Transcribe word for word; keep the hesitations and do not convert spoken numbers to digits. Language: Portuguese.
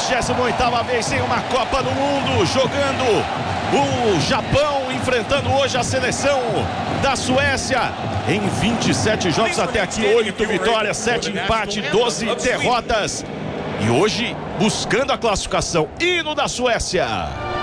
vigésima oitava vez em uma Copa do Mundo, jogando o Japão, enfrentando hoje a seleção da Suécia. Em vinte e sete jogos até aqui, oito vitórias, sete empates, doze derrotas. E hoje buscando a classificação. Hino da Suécia.